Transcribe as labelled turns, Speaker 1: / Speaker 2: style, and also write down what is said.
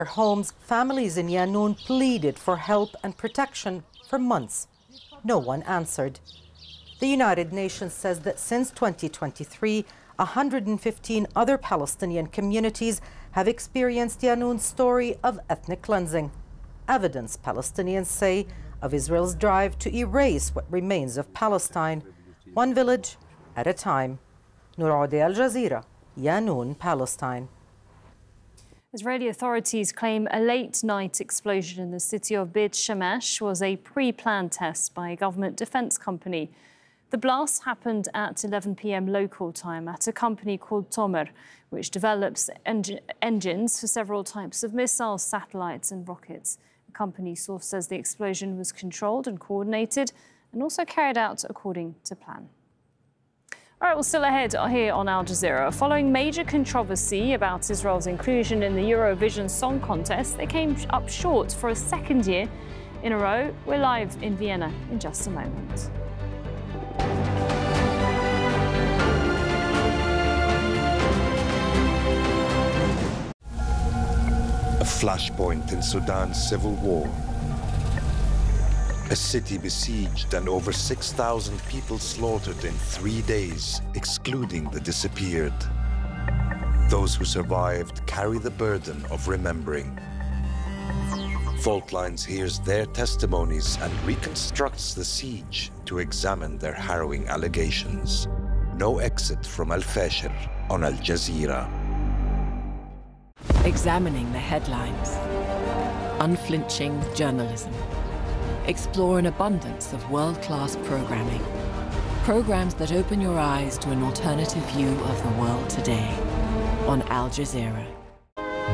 Speaker 1: Their homes, families in Yanoun pleaded for help and protection for months. No one answered. The United Nations says that since 2023, 115 other Palestinian communities have experienced Yanoun's story of ethnic cleansing. Evidence, Palestinians say, of Israel's drive to erase what remains of Palestine, one village at a time. Noor Audi, Al Jazeera, Yanoun, Palestine.
Speaker 2: Israeli authorities claim a late-night explosion in the city of Beit Shemesh was a pre-planned test by a government defense company. The blast happened at 11 p.m. local time at a company called Tomer, which develops engines for several types of missiles, satellites and rockets. The company source says the explosion was controlled and coordinated and also carried out according to plan. All right, well, still ahead here on Al Jazeera. Following major controversy about Israel's inclusion in the Eurovision Song Contest, they came up short for a second year in a row. We're live in Vienna in just a moment.
Speaker 3: A flashpoint in Sudan's civil war. A city besieged and over 6,000 people slaughtered in 3 days, excluding the disappeared. Those who survived carry the burden of remembering. Fault Lines hears their testimonies and reconstructs the siege to examine their harrowing allegations. No exit from Al Fasher on Al Jazeera.
Speaker 4: Examining the headlines. Unflinching journalism. Explore an abundance of world-class programming. Programs that open your eyes to an alternative view of the world today on Al Jazeera.